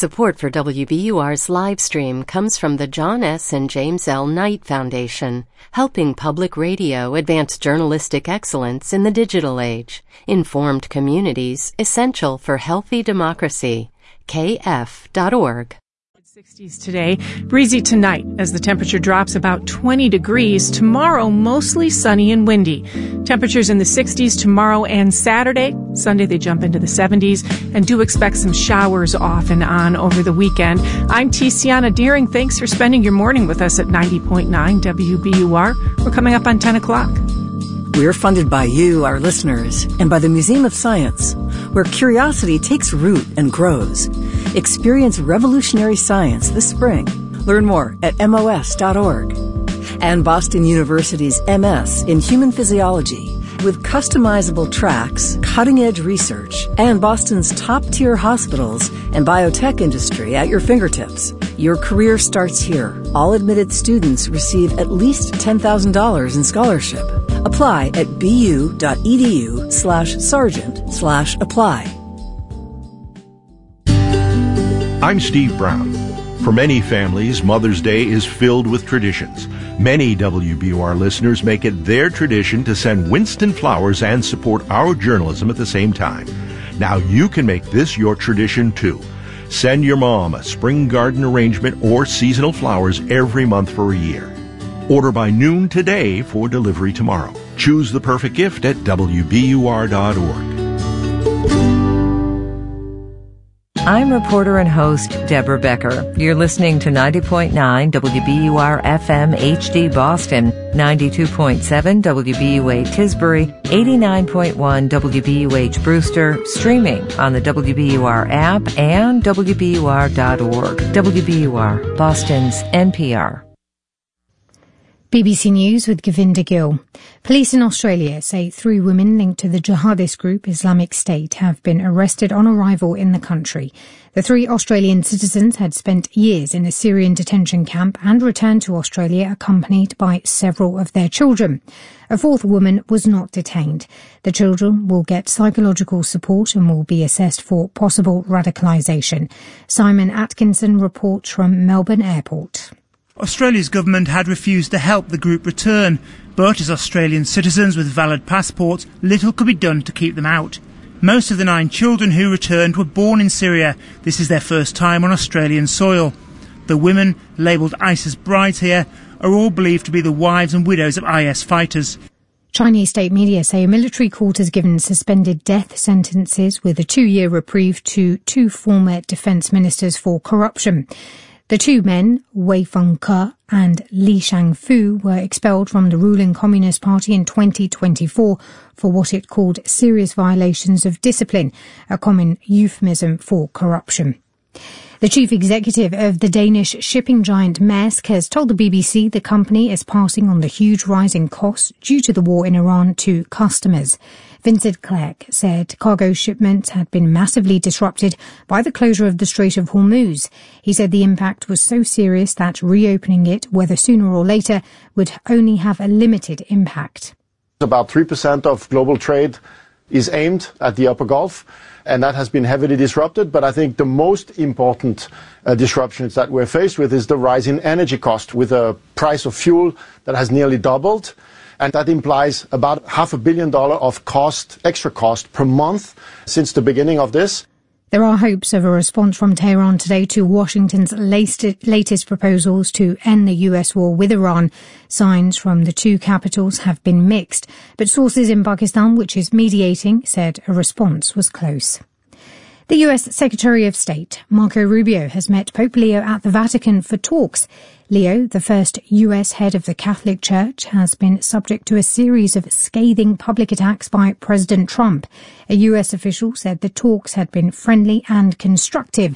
Support for WBUR's live stream comes from the John S. and James L. Knight Foundation, helping public radio advance journalistic excellence in the digital age. Informed communities essential for healthy democracy. KF.org. 60s today, breezy tonight as the temperature drops about 20 degrees. Tomorrow, mostly sunny and windy. Temperatures in the 60s tomorrow and Saturday. Sunday, they jump into the 70s, and do expect some showers off and on over the weekend. I'm Tiziana Deering. Thanks for spending your morning with us at 90.9 WBUR. We're coming up on 10 o'clock. We're funded by you, our listeners, and by the Museum of Science, where curiosity takes root and grows. Experience revolutionary science this spring. Learn more at MOS.org. And Boston University's MS in Human Physiology, with customizable tracks, cutting-edge research, and Boston's top-tier hospitals and biotech industry at your fingertips. Your career starts here. All admitted students receive at least $10,000 in scholarship. Apply at bu.edu/sergeant/apply. I'm Steve Brown. For many families, Mother's Day is filled with traditions. Many WBUR listeners make it their tradition to send Winston flowers and support our journalism at the same time. Now you can make this your tradition too. Send your mom a spring garden arrangement or seasonal flowers every month for a year. Order by noon today for delivery tomorrow. Choose the perfect gift at WBUR.org. I'm reporter and host Deborah Becker. You're listening to 90.9 WBUR FM HD Boston, 92.7 WBUA Tisbury, 89.1 WBUH Brewster, streaming on the WBUR app and WBUR.org. WBUR, Boston's NPR. BBC News with Govinda Gill. Police in Australia say 3 women linked to the jihadist group Islamic State have been arrested on arrival in the country. The 3 Australian citizens had spent years in a Syrian detention camp and returned to Australia accompanied by several of their children. A 4th woman was not detained. The children will get psychological support and will be assessed for possible radicalisation. Simon Atkinson reports from Melbourne Airport. Australia's government had refused to help the group return, but as Australian citizens with valid passports, little could be done to keep them out. Most of the 9 children who returned were born in Syria. This is their first time on Australian soil. The women, labelled ISIS brides here, are all believed to be the wives and widows of IS fighters. Chinese state media say a military court has given suspended death sentences with a 2-year reprieve to 2 former defence ministers for corruption. The 2 men, Wei Fengke and Li Shangfu, were expelled from the ruling Communist Party in 2024 for what it called serious violations of discipline, a common euphemism for corruption. The chief executive of the Danish shipping giant Maersk has told the BBC the company is passing on the huge rise in costs due to the war in Iran to customers. Vincent Clerc said cargo shipments had been massively disrupted by the closure of the Strait of Hormuz. He said the impact was so serious that reopening it, whether sooner or later, would only have a limited impact. About 3% of global trade is aimed at the Upper Gulf, and that has been heavily disrupted. But I think the most important disruptions that we're faced with is the rise in energy cost, with a price of fuel that has nearly doubled. And that implies about $500 million of extra cost per month since the beginning of this. There are hopes of a response from Tehran today to Washington's latest proposals to end the US war with Iran. Signs from the 2 capitals have been mixed, but sources in Pakistan, which is mediating, said a response was close. The US Secretary of State, Marco Rubio, has met Pope Leo at the Vatican for talks. Leo, the first US head of the Catholic Church, has been subject to a series of scathing public attacks by President Trump. A US official said the talks had been friendly and constructive.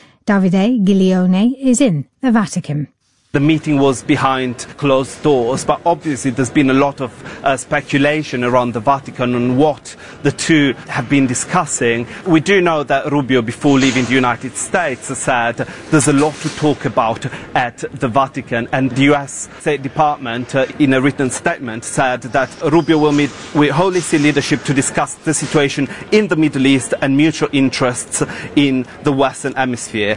Davide Giglione is in the Vatican. The meeting was behind closed doors, but obviously there's been a lot of speculation around the Vatican on what the two have been discussing. We do know that Rubio, before leaving the United States, said there's a lot to talk about at the Vatican, and the US State Department, in a written statement, said that Rubio will meet with Holy See leadership to discuss the situation in the Middle East and mutual interests in the Western Hemisphere.